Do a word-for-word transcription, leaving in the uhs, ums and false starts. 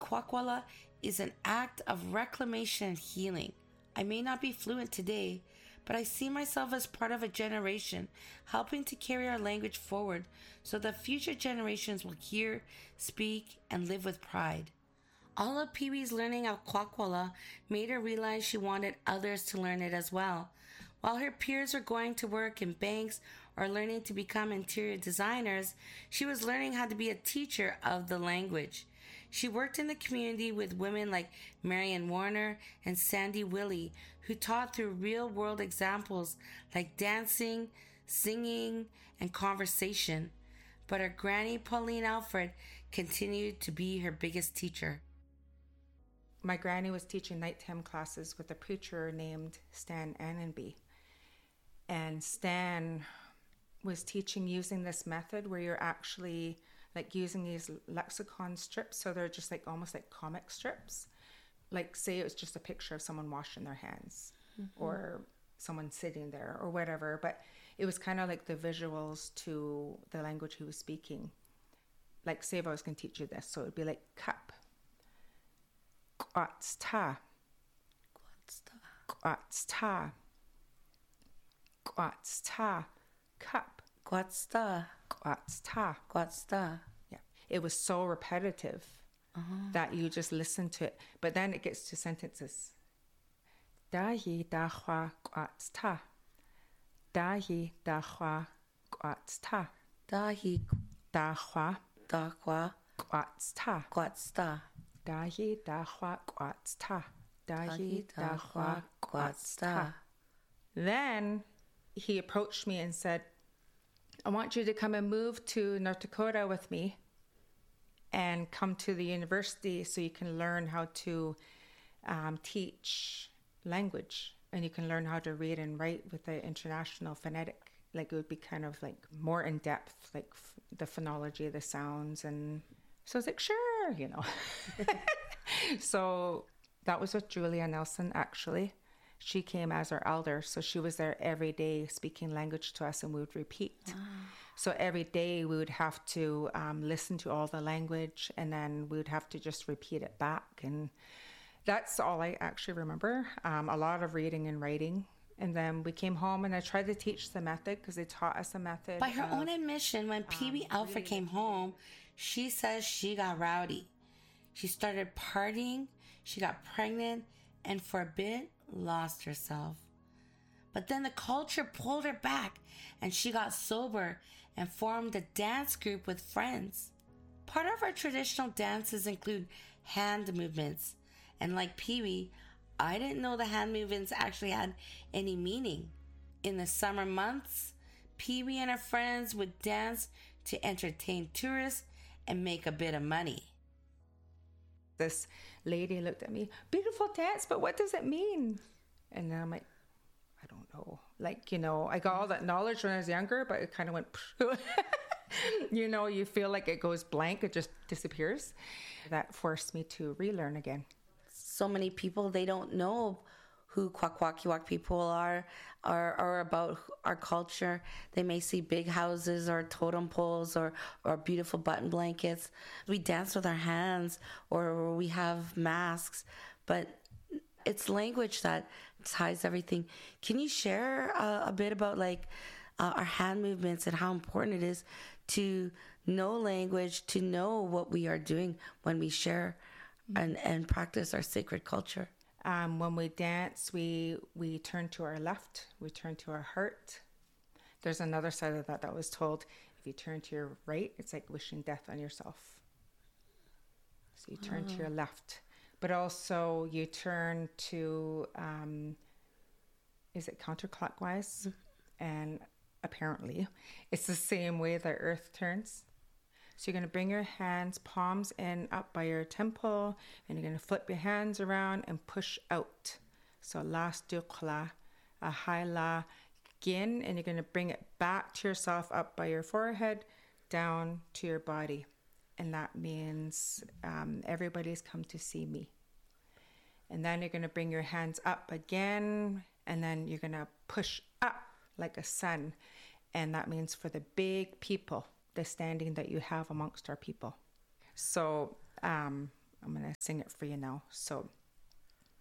Kwakwala is an act of reclamation and healing. I may not be fluent today, but I see myself as part of a generation helping to carry our language forward so that future generations will hear, speak, and live with pride. All of Pee-wee's learning of Kwakwala made her realize she wanted others to learn it as well. While her peers were going to work in banks or learning to become interior designers, she was learning how to be a teacher of the language. She worked in the community with women like Marian Warner and Sandy Willie, who taught through real-world examples like dancing, singing, and conversation. But her granny, Pauline Alfred, continued to be her biggest teacher. My granny was teaching nighttime classes with a preacher named Stan Annenby. And Stan was teaching using this method where you're actually like using these lexicon strips. So they're just like almost like comic strips. Like say it was just a picture of someone washing their hands mm-hmm. or someone sitting there or whatever. But it was kind of like the visuals to the language he was speaking. Like say if I was going to teach you this. So it would be like cup. Quatsta. Quatsta. Quatsta. Quatsta. Cup. Quatsta. Quatsta. Quatsta. Yeah. It was so repetitive uh-huh. that you just listen to it. But then it gets to sentences. Dahi dahwa quatsta. Dahi dahwa quatsta. Dahi dahwa dahwa quatsta. Quatsta. Dahi dahwa quatsta. Dahi dahwa quatsta. Then he approached me and said, I want you to come and move to North Dakota with me and come to the university so you can learn how to um, teach language and you can learn how to read and write with the international phonetic. Like it would be kind of like more in depth, like f- the phonology of the sounds. And so I was like, sure, you know. So that was with Julia Nelson, actually. She came as our elder, so she was there every day speaking language to us and we would repeat. Oh. So every day we would have to um, listen to all the language and then we would have to just repeat it back. And that's all I actually remember. Um, a lot of reading and writing. And then we came home and I tried to teach the method because they taught us a method. By her of, own admission, when Pee-wee um, Alfred really came home, she says she got rowdy. She started partying, she got pregnant, and for a bit, lost herself. But then the culture pulled her back and she got sober and formed a dance group with friends. Part of our traditional dances include hand movements. And like Pee-wee, I didn't know the hand movements actually had any meaning. In the summer months, Pee-wee and her friends would dance to entertain tourists and make a bit of money. This lady looked at me, beautiful dance, but what does it mean? And then I'm like, I don't know. Like, you know, I got all that knowledge when I was younger, but it kind of went, you know, you feel like it goes blank, it just disappears. That forced me to relearn again. So many people, they don't know who Kwakwakiwak people are, or, or about our culture. They may see big houses or totem poles or, or beautiful button blankets. We dance with our hands or we have masks, but it's language that ties everything. Can you share uh, a bit about like uh, our hand movements and how important it is to know language, to know what we are doing when we share and, and practice our sacred culture? Um, when we dance, we we turn to our left, we turn to our heart. There's another side of that that was told, if you turn to your right, it's like wishing death on yourself. So you turn oh. to your left. But also you turn to, um, is it counterclockwise? Mm-hmm. And apparently it's the same way the earth turns. So you're going to bring your hands, palms in, up by your temple, and you're going to flip your hands around and push out. So las dukla, a high la, gin, and you're going to bring it back to yourself, up by your forehead, down to your body. And that means um, everybody's come to see me. And then you're going to bring your hands up again, and then you're going to push up like a sun. And that means for the big people, the standing that you have amongst our people. So um, I'm going to sing it for you now. So